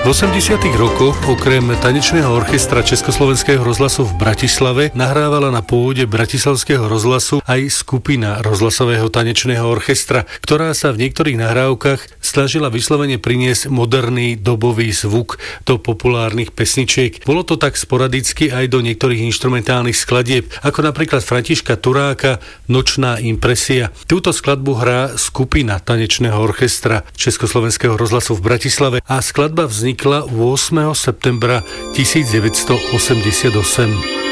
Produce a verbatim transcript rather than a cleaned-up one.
V osemdesiatych rokoch okrem tanečného orchestra Československého rozhlasu v Bratislave nahrávala na pôde Bratislavského rozhlasu aj skupina rozhlasového tanečného orchestra, ktorá sa v niektorých nahrávkach snažila vyslovene priniesť moderný dobový zvuk do populárnych pesničiek. Bolo to tak sporadicky aj do niektorých inštrumentálnych skladieb, ako napríklad Františka Turáka Nočná impresia. Túto skladbu hrá skupina tanečného orchestra Československého rozhlasu v Bratislave a skladba vznikla ôsmeho septembra tisícdeväťstoosemdesiatosem.